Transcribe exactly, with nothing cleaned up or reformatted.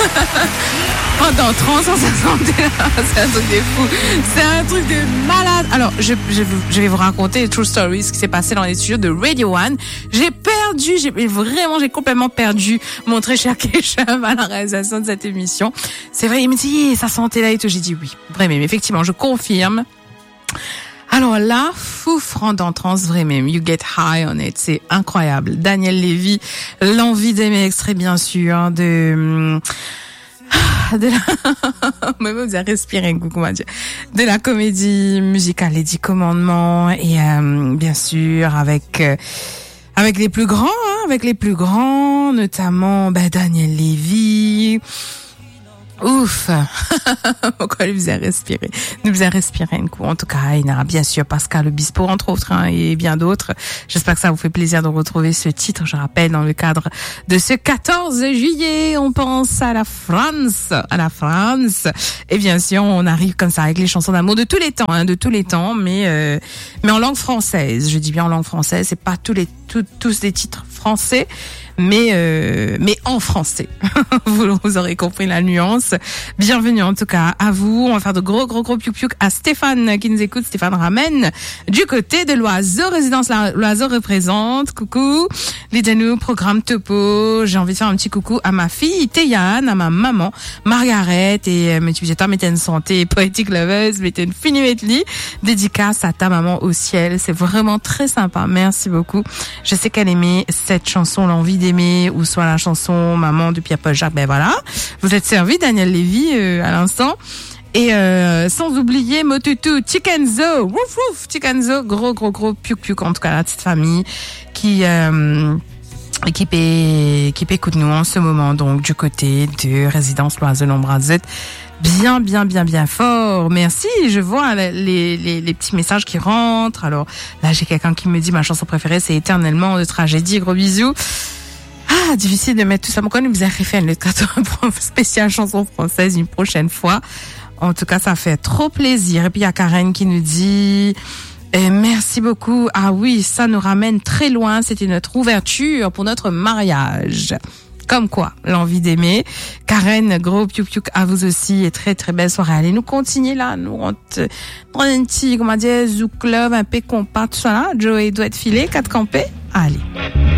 Oh, dans trente, soixante, c'est un truc de fou. C'est un truc de malade. Alors, je, je, je vais vous raconter True Story, ce qui s'est passé dans les studios de Radio One. J'ai perdu, j'ai vraiment, j'ai complètement perdu mon très cher Kéchum à la réalisation de cette émission. C'est vrai, il me dit, ça sentait là et tout. J'ai dit oui, vraiment, mais effectivement, je confirme. Alors là, fou franc d'entrance, vraiment, you get high on it, c'est incroyable. Daniel Lévy, l'envie d'aimer extrait bien sûr, de... de la... Même vous avez respiré, coucou, ma Dieu. De la comédie musicale Les Dix Commandements et euh, bien sûr avec euh, avec les plus grands, hein, avec les plus grands, notamment bah, Daniel Lévy. Ouf. Pourquoi il vous a respiré? Nous vous a respiré un coup. En tout cas, il y a bien sûr Pascal Obispo, entre autres, hein, et bien d'autres. J'espère que ça vous fait plaisir de retrouver ce titre. Je rappelle, dans le cadre de ce quatorze juillet, on pense à la France, à la France. Et bien sûr, on arrive comme ça avec les chansons d'amour de tous les temps, hein, de tous les temps, mais, euh, mais en langue française. Je dis bien en langue française. C'est pas tous les, tous, tous des titres français, mais euh, mais en français. vous, vous aurez compris la nuance. Bienvenue en tout cas à vous. On va faire de gros gros gros piou piou à Stéphane qui nous écoute. Stéphane ramène du côté de l'Oiseau Résidence. L'Oiseau représente. Coucou. Lidez-nous programme Topo. J'ai envie de faire un petit coucou à ma fille Théane, à ma maman Margaret et euh, tu toi mettez une santé poétique loveuse, mettez une fine lit. Dédicace à ta maman au ciel. C'est vraiment très sympa. Merci beaucoup. Je sais qu'elle aimait cette chanson, l'envie d'aimer, ou soit la chanson Maman de Pierre-Paul Jacques. Ben voilà, vous êtes servi, Daniel Lévy, euh, à l'instant. Et euh, sans oublier Motutu, Chikenzo, wouf wouf, Chikenzo, gros gros gros piuk piuk, en tout cas la petite famille qui euh, qui paie qui écoute nous en ce moment, donc du côté de Résidence L'Oiseau Lombrazette. Bien, bien, bien, bien fort. Merci. Je vois les, les, les petits messages qui rentrent. Alors là, j'ai quelqu'un qui me dit ma chanson préférée, c'est Éternellement de Tragédie. Gros bisous. Ah, difficile de mettre tout ça. Pourquoi nous vous avez fait une spéciale chanson française une prochaine fois? En tout cas, ça fait trop plaisir. Et puis il y a Karen qui nous dit eh, merci beaucoup. Ah oui, ça nous ramène très loin. C'était notre ouverture pour notre mariage. Comme quoi, l'envie d'aimer. Karen, gros piou piou à vous aussi et très très belle soirée. Allez, nous continuer là, nous rentre dans un petit, comment dire, zou club, un peu compas, tout ça là. Joey doit être filé, quatre campés. Allez.